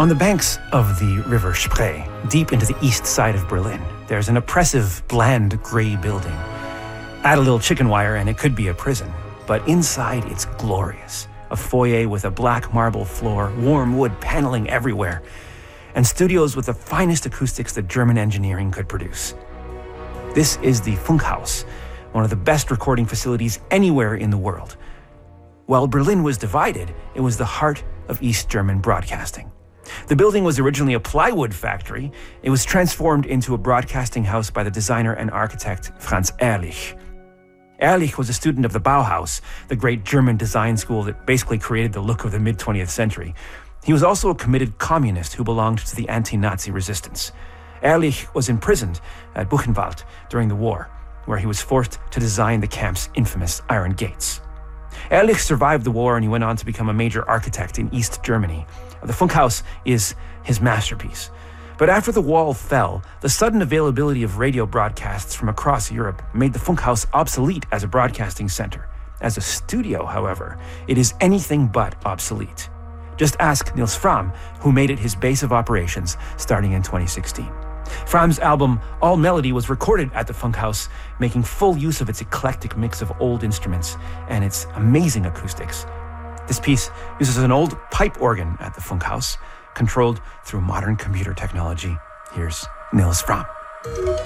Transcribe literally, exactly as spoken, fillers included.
On the banks of the River Spree, deep into the east side of Berlin, there's an oppressive, bland, gray building. Add a little chicken wire and it could be a prison, but inside it's glorious. A foyer with a black marble floor, warm wood paneling everywhere, and studios with the finest acoustics that German engineering could produce. This is the Funkhaus, one of the best recording facilities anywhere in the world. While Berlin was divided, it was the heart of East German broadcasting. The building was originally a plywood factory. It was transformed into a broadcasting house by the designer and architect Franz Ehrlich. Ehrlich was a student of the Bauhaus, the great German design school that basically created the look of the mid-twentieth century. He was also a committed communist who belonged to the anti-Nazi resistance. Ehrlich was imprisoned at Buchenwald during the war, where he was forced to design the camp's infamous Iron Gates. Ehrlich survived the war and he went on to become a major architect in East Germany. The Funkhaus is his masterpiece. But after the wall fell, the sudden availability of radio broadcasts from across Europe made the Funkhaus obsolete as a broadcasting center. As a studio, however, it is anything but obsolete. Just ask Nils Frahm, who made it his base of operations starting in twenty sixteen. Fram's album All Melody was recorded at the Funkhaus, making full use of its eclectic mix of old instruments and its amazing acoustics. This piece uses an old pipe organ at the Funkhaus, controlled through modern computer technology. Here's Nils Frahm.